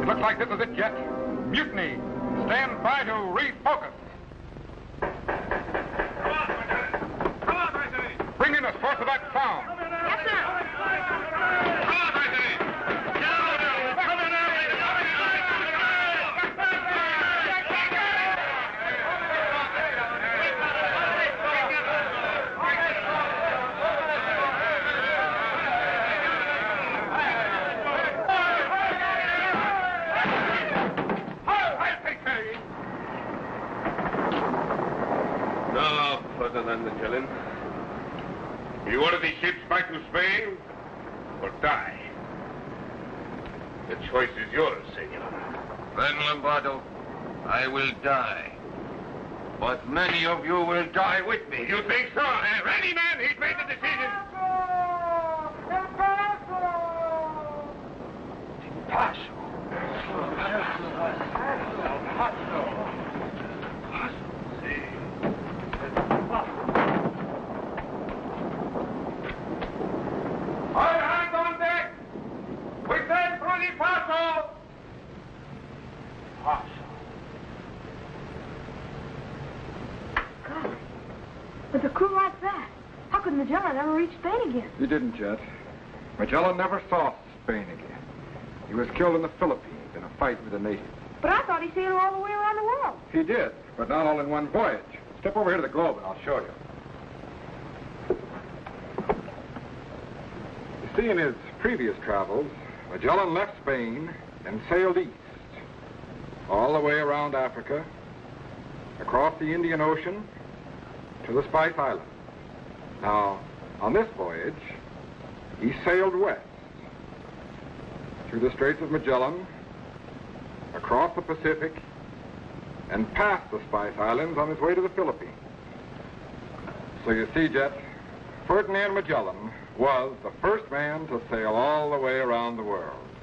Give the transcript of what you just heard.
Looks like this is it, Jet. Mutiny. Stand by to refocus. Come on, Mason. Bring in a source of that sound. Yes, sir. Come on, Mason. Get out of there. Come in there. Now, Ferdinand Magellan, you want to be shipped back to Spain or die? The choice is yours, senor. Then, Lombardo, I will die. But many of you will die with me. You think so? Ready, man. He's made the decision. All hands on deck. We sail through the Paso. God. With a crew like that, how could Magellan ever reach Spain again? He didn't, Jet. Magellan never saw Spain again. He was killed in the Philippines in a fight with the natives. But I thought he sailed all the way around the world. He did, but not all in one voyage. Step over here to the globe and I'll show you. You see, in his previous travels, Magellan left Spain and sailed east, all the way around Africa, across the Indian Ocean, to the Spice Islands. Now, on this voyage, he sailed west, through the Straits of Magellan, across the Pacific, and past the Spice Islands on his way to the Philippines. So you see, Jet, Ferdinand Magellan was the first man to sail all the way around the world.